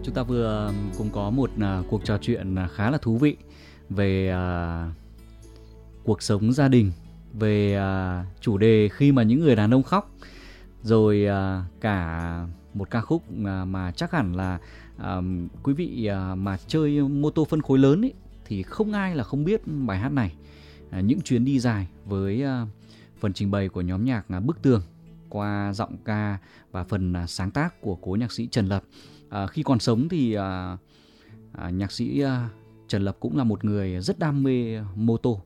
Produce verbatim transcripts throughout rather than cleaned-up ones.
Chúng ta vừa cùng có một uh, cuộc trò chuyện uh, khá là thú vị về uh, cuộc sống gia đình, về uh, chủ đề khi mà những người đàn ông khóc, rồi uh, cả một ca khúc uh, mà chắc hẳn là uh, quý vị uh, mà chơi mô tô phân khối lớn ấy, thì không ai là không biết bài hát này. Uh, những chuyến đi dài với uh, phần trình bày của nhóm nhạc uh, Bức Tường qua giọng ca và phần uh, sáng tác của cố nhạc sĩ Trần Lập. À, khi còn sống thì à, à, nhạc sĩ à, Trần Lập cũng là một người rất đam mê mô tô.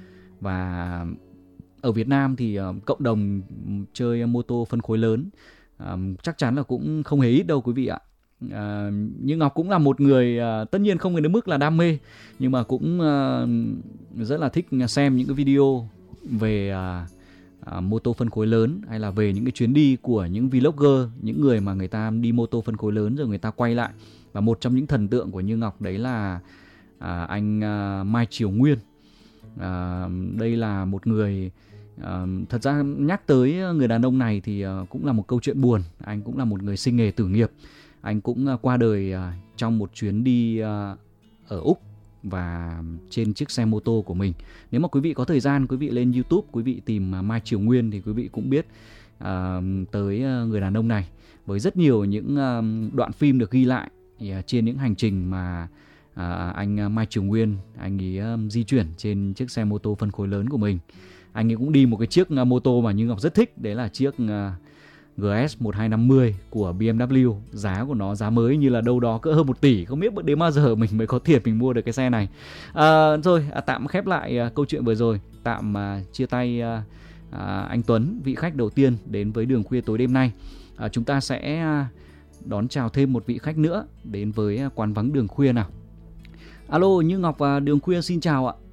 Và ở Việt Nam thì à, cộng đồng chơi mô tô phân khối lớn à, chắc chắn là cũng không hề ít đâu quý vị ạ. à, Nhưng Ngọc cũng là một người à, tất nhiên không đến mức là đam mê, nhưng mà cũng à, rất là thích xem những cái video về à, À, mô tô phân khối lớn, hay là về những cái chuyến đi của những vlogger, những người mà người ta đi mô tô phân khối lớn rồi người ta quay lại. Và một trong những thần tượng của Như Ngọc đấy là à, anh à, Mai Triều Nguyên. à, Đây là một người à, thật ra nhắc tới người đàn ông này thì à, cũng là một câu chuyện buồn. Anh cũng là một người sinh nghề tử nghiệp. Anh cũng à, qua đời à, trong một chuyến đi à, ở Úc và trên chiếc xe mô tô của mình. Nếu mà quý vị có thời gian, quý vị lên YouTube, quý vị tìm Mai Triều Nguyên thì quý vị cũng biết uh, tới người đàn ông này, với rất nhiều những uh, đoạn phim được ghi lại uh, trên những hành trình mà uh, anh Mai Triều Nguyên anh ấy uh, di chuyển trên chiếc xe mô tô phân khối lớn của mình. Anh ấy cũng đi một cái chiếc uh, mô tô mà Như Ngọc rất thích, đấy là chiếc uh, giê ét một hai năm mươi của bê em vê kép. Giá của nó, giá mới như là đâu đó cỡ hơn một tỷ. Không biết đến bao giờ mình mới có tiền mình mua được cái xe này. à, Rồi à, tạm khép lại à, câu chuyện vừa rồi. Tạm à, chia tay à, à, anh Tuấn, vị khách đầu tiên đến với Đường Khuya tối đêm nay. à, Chúng ta sẽ à, đón chào thêm một vị khách nữa đến với à, quán vắng Đường Khuya nào. Alo, Như Ngọc và Đường Khuya xin chào ạ.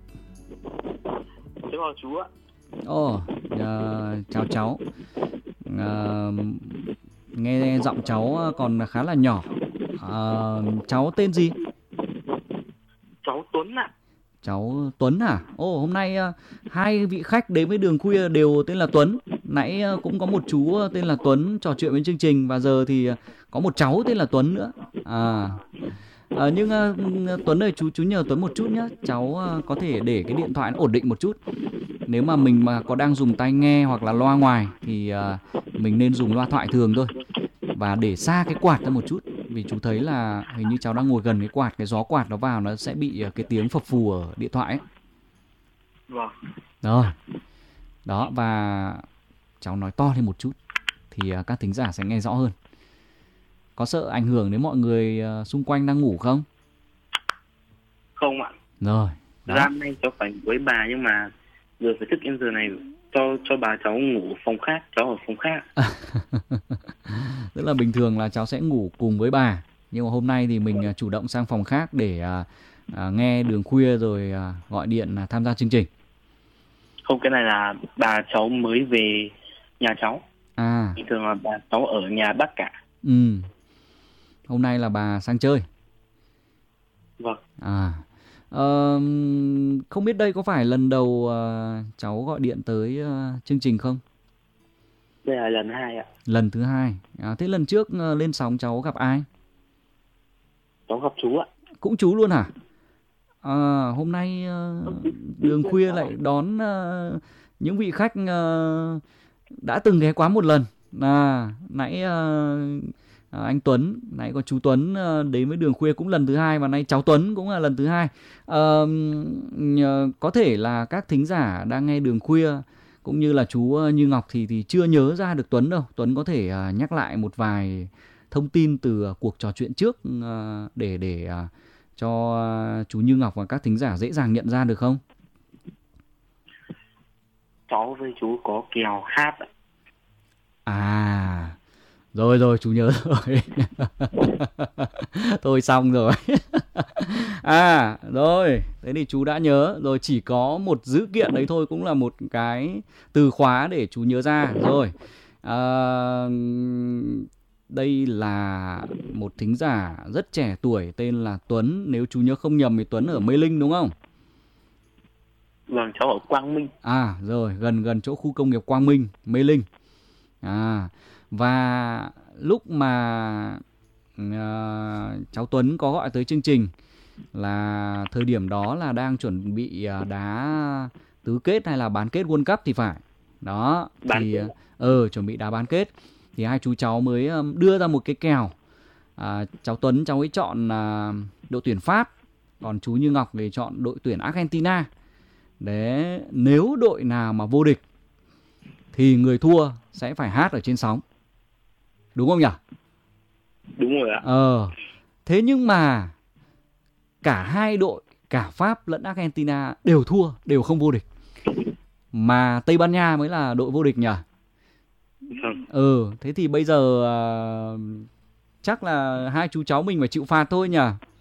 Chào chú ạ. Ồ, à, chào cháu. À, nghe giọng cháu còn khá là nhỏ. à, Cháu tên gì? Cháu Tuấn ạ. Cháu Tuấn à? Ồ, hôm nay uh, hai vị khách đến với Đường Khuya đều tên là Tuấn. Nãy uh, cũng có một chú tên là Tuấn trò chuyện với chương trình, và giờ thì uh, có một cháu tên là Tuấn nữa. À, à nhưng uh, Tuấn ơi, chú chú nhờ Tuấn một chút nhé. Cháu uh, có thể để cái điện thoại nó ổn định một chút. Nếu mà mình mà có đang dùng tai nghe hoặc là loa ngoài thì uh, mình nên dùng loa thoại thường thôi, và để xa cái quạt ra một chút, vì chú thấy là hình như cháu đang ngồi gần cái quạt, cái gió quạt nó vào nó sẽ bị cái tiếng phập phù ở điện thoại ấy. Vâng. Rồi. Đó, và cháu nói to lên một chút thì uh, các thính giả sẽ nghe rõ hơn. Có sợ ảnh hưởng đến mọi người uh, xung quanh đang ngủ không? Không ạ. Rồi. Ra nay cháu phải với bà, nhưng mà giờ phải thức em giờ này cho cho bà cháu ngủ phòng khác, cháu ở phòng khác. Tức là bình thường là cháu sẽ ngủ cùng với bà, nhưng mà hôm nay thì mình chủ động sang phòng khác để à, à, nghe Đường Khuya rồi à, gọi điện à, tham gia chương trình. Không, cái này là bà cháu mới về nhà cháu. À. Bình thường là bà cháu ở nhà bác cả. Ừ. Hôm nay là bà sang chơi. Vâng. À. Uh, không biết đây có phải lần đầu uh, cháu gọi điện tới uh, chương trình không? Đây là lần hai ạ. Lần thứ hai. À, thế lần trước uh, lên sóng cháu gặp ai? Cháu gặp chú ạ. Cũng chú luôn hả? À, hôm nay uh, Đường Khuya lại đón uh, những vị khách uh, đã từng ghé quán một lần. À, nãy uh, À, anh Tuấn, nãy có chú Tuấn uh, đến với Đường Khuya cũng lần thứ hai, và nay cháu Tuấn cũng là lần thứ hai. Uh, uh, có thể là các thính giả đang nghe Đường Khuya cũng như là chú uh, Như Ngọc thì thì chưa nhớ ra được Tuấn đâu. Tuấn có thể uh, nhắc lại một vài thông tin từ uh, cuộc trò chuyện trước uh, để để uh, cho uh, chú Như Ngọc và các thính giả dễ dàng nhận ra được không? Cháu với chú có kèo hát ạ. À. Rồi rồi, chú nhớ rồi. Thôi xong rồi. À, rồi, thế thì chú đã nhớ. Rồi, chỉ có một dữ kiện đấy thôi, cũng là một cái từ khóa để chú nhớ ra. Rồi, à, đây là một thính giả rất trẻ tuổi tên là Tuấn. Nếu chú nhớ không nhầm thì Tuấn ở Mê Linh đúng không? Vâng, cháu ở Quang Minh. À, rồi, gần gần chỗ khu công nghiệp Quang Minh, Mê Linh. À, và lúc mà à, cháu Tuấn có gọi tới chương trình là thời điểm đó là đang chuẩn bị à, đá tứ kết hay là bán kết World Cup thì phải. Đó, Bán thì kết. ờ chuẩn bị đá bán kết thì hai chú cháu mới um, đưa ra một cái kèo. À, cháu Tuấn cháu ấy chọn à, đội tuyển Pháp, còn chú Như Ngọc thì chọn đội tuyển Argentina. Đấy, nếu đội nào mà vô địch thì người thua sẽ phải hát ở trên sóng. Đúng không nhỉ? Đúng rồi ạ. Ờ, thế nhưng mà cả hai đội, cả Pháp lẫn Argentina đều thua, đều không vô địch. Mà Tây Ban Nha mới là đội vô địch nhỉ? Vâng. Ừ, thế thì bây giờ à, chắc là hai chú cháu mình phải chịu phạt thôi nhỉ?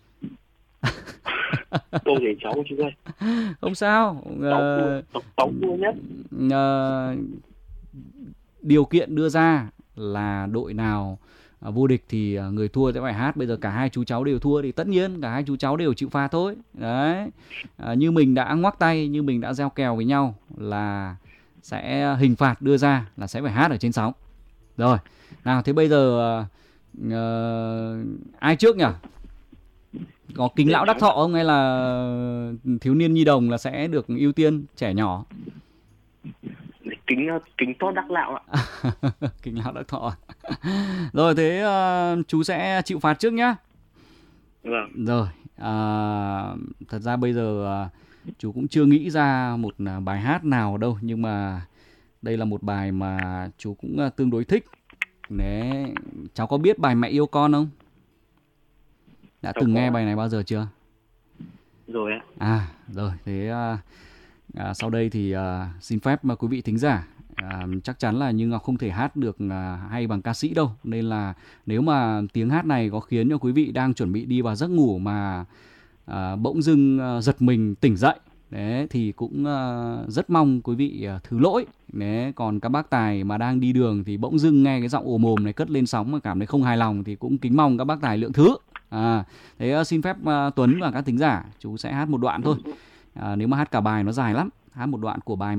Tôi để cháu chú ơi. Không sao. Cháu Ờ, thua, cháu thua nhất. ờ, điều kiện đưa ra là đội nào à, vô địch thì à, người thua sẽ phải hát. Bây giờ cả hai chú cháu đều thua thì tất nhiên cả hai chú cháu đều chịu phạt thôi. Đấy, à, như mình đã ngoắc tay, như mình đã gieo kèo với nhau là sẽ hình phạt đưa ra là sẽ phải hát ở trên sóng. Rồi, nào thế bây giờ à, ờ, ai trước nhỉ? Có kính lão đắc thọ không hay là thiếu niên nhi đồng là sẽ được ưu tiên, trẻ nhỏ? Kính kính to đắc lão ạ. Kính lão đắc thọ. Rồi thế uh, chú sẽ chịu phạt trước nhá. Vâng. Rồi, à, thật ra bây giờ uh, chú cũng chưa nghĩ ra một uh, bài hát nào đâu, nhưng mà đây là một bài mà chú cũng uh, tương đối thích. Đấy, cháu có biết bài Mẹ Yêu Con không? Đã Cháu từng có. nghe bài này bao giờ chưa? Rồi ạ. À, rồi, thế à, à, sau đây thì à, xin phép mà quý vị thính giả, à, chắc chắn là Như Ngọc không thể hát được à, hay bằng ca sĩ đâu. Nên là nếu mà tiếng hát này có khiến cho quý vị đang chuẩn bị đi vào giấc ngủ mà à, bỗng dưng à, giật mình tỉnh dậy, đấy, thì cũng à, rất mong quý vị à, thứ lỗi. Đấy, còn các bác tài mà đang đi đường thì bỗng dưng nghe cái giọng ồ mồm này cất lên sóng mà cảm thấy không hài lòng thì cũng kính mong các bác tài lượng thứ. À, thế uh, xin phép uh, Tuấn và các thính giả, chú sẽ hát một đoạn thôi. À, nếu mà hát cả bài nó dài lắm, hát một đoạn của bài